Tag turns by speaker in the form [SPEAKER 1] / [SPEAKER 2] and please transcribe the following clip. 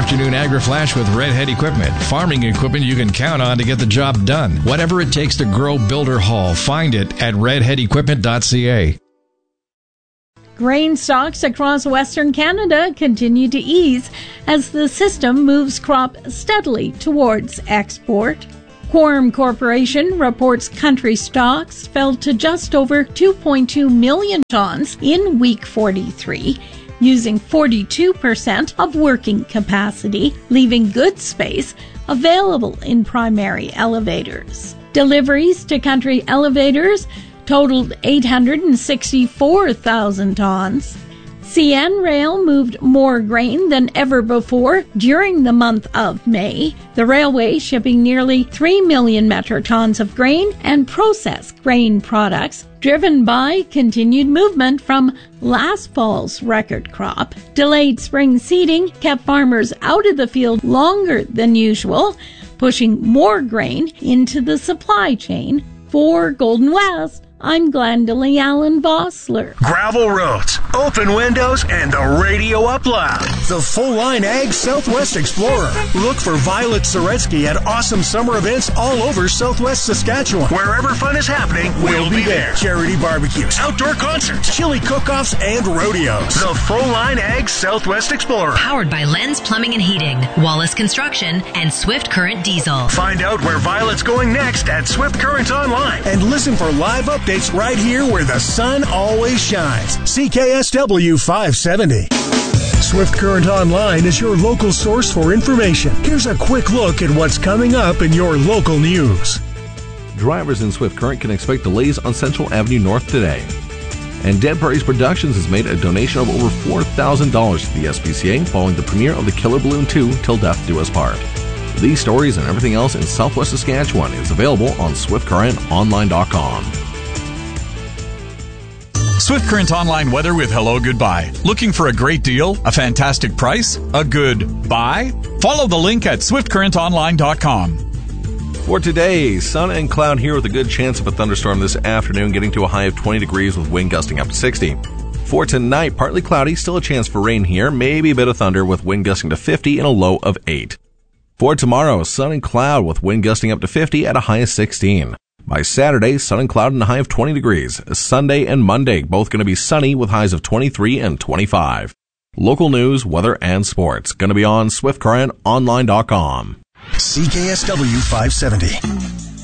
[SPEAKER 1] afternoon AgriFlash with Redhead Equipment. Farming equipment you can count on to get the job done. Whatever it takes to grow, build, or haul, find it at redheadequipment.ca.
[SPEAKER 2] Grain stocks across Western Canada continue to ease as the system moves crop steadily towards export. Quorum Corporation reports country stocks fell to just over 2.2 million tons in week 43, using 42% of working capacity, leaving good space available in primary elevators. Deliveries to country elevators totaled 864,000 tons. CN Rail moved more grain than ever before during the month of May, the railway shipping nearly 3 million metric tons of grain and processed grain products, driven by continued movement from last fall's record crop. Delayed spring seeding kept farmers out of the field longer than usual, pushing more grain into the supply chain. For Golden West, I'm Glendalee Allen Vossler.
[SPEAKER 3] Gravel roads, open windows, and the radio up loud. The full-line Ag Southwest Explorer. Look for Violet Soretsky at awesome summer events all over Southwest Saskatchewan. Wherever fun is happening, we'll be there. Charity barbecues, outdoor concerts, chili cook-offs, and rodeos. The full-line Ag Southwest Explorer.
[SPEAKER 4] Powered by Lens Plumbing and Heating, Wallace Construction, and Swift Current Diesel.
[SPEAKER 3] Find out where Violet's going next at Swift Current Online. And listen for live updates right here where the sun always shines. CKSW 570. Swift Current Online is your local source for information. Here's a quick look at what's coming up in your local news.
[SPEAKER 5] Drivers in Swift Current can expect delays on Central Avenue North today. And Dead Prairies Productions has made a donation of over $4,000 to the SPCA following the premiere of The Killer Balloon 2, Till Death Do Us Part. These stories and everything else in Southwest Saskatchewan is available on SwiftCurrentOnline.com.
[SPEAKER 6] Swift Current Online weather with hello goodbye. Looking for a great deal? A fantastic price? A good buy? Follow the link at SwiftCurrentOnline.com.
[SPEAKER 5] For today, sun and cloud here with a good chance of a thunderstorm this afternoon, getting to a high of 20 degrees with wind gusting up to 60. For tonight, partly cloudy, still a chance for rain here, maybe a bit of thunder with wind gusting to 50 and a low of 8. For tomorrow, sun and cloud with wind gusting up to 50 at a high of 16. By Saturday, sun and cloud and a high of 20 degrees. Sunday and Monday, both going to be sunny with highs of 23 and 25. Local news, weather, and sports. Going to be on SwiftCurrentOnline.com.
[SPEAKER 3] CKSW 570.